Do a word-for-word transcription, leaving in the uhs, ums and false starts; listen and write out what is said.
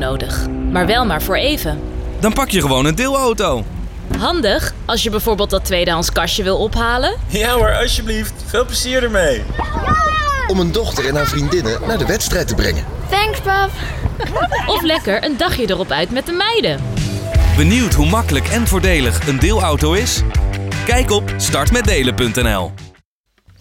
nodig. Maar wel maar voor even. Dan pak je gewoon een deelauto. Handig als je bijvoorbeeld dat tweedehands kastje wil ophalen. Ja hoor, alsjeblieft. Veel plezier ermee. Om een dochter en haar vriendinnen naar de wedstrijd te brengen. Thanks, pap. Of lekker een dagje erop uit met de meiden. Benieuwd hoe makkelijk en voordelig een deelauto is? Kijk op start met delen punt n l.